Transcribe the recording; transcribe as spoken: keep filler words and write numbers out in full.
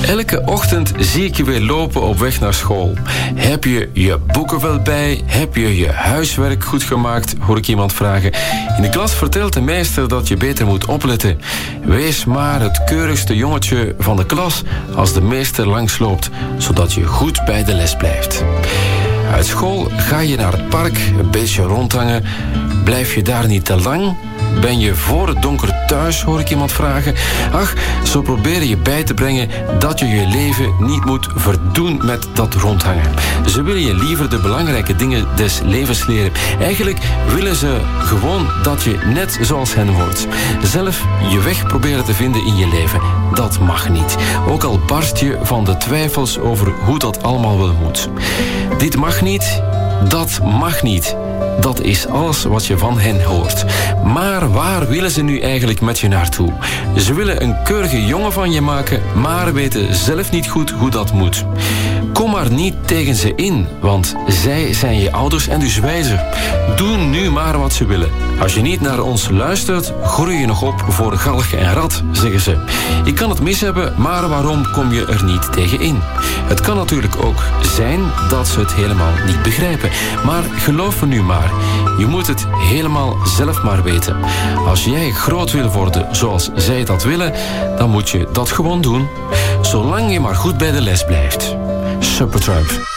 Elke ochtend zie ik je weer lopen op weg naar school. Heb je je boeken wel bij? Heb je je huiswerk goed gemaakt? Hoor ik iemand vragen. In de klas vertelt de meester dat je beter moet opletten. Wees maar het keurigste jongetje van de klas als de meester langsloopt, zodat je goed bij de les blijft. Uit school ga je naar het park, een beetje rondhangen. Blijf je daar niet te lang? Ben je voor het donker thuis, hoor ik iemand vragen. Ach, zo proberen je bij te brengen dat je je leven niet moet verdoen met dat rondhangen. Ze willen je liever de belangrijke dingen des levens leren. Eigenlijk willen ze gewoon dat je net zoals hen wordt. Zelf je weg proberen te vinden in je leven. Dat mag niet. Ook al barst je van de twijfels over hoe dat allemaal wel moet. Dit mag niet, dat mag niet. Dat is alles wat je van hen hoort. Maar waar willen ze nu eigenlijk met je naartoe? Ze willen een keurige jongen van je maken, maar weten zelf niet goed hoe dat moet. Kom maar niet tegen ze in, want zij zijn je ouders en dus wijzer. Doe nu maar wat ze willen. Als je niet naar ons luistert, groei je nog op voor galg en rat, zeggen ze. Ik kan het mis hebben, maar waarom kom je er niet tegen in? Het kan natuurlijk ook zijn dat ze het helemaal niet begrijpen. Maar geloof me nu maar, je moet het helemaal zelf maar weten. Als jij groot wil worden zoals zij dat willen, dan moet je dat gewoon doen. Zolang je maar goed bij de les blijft. Supertramp.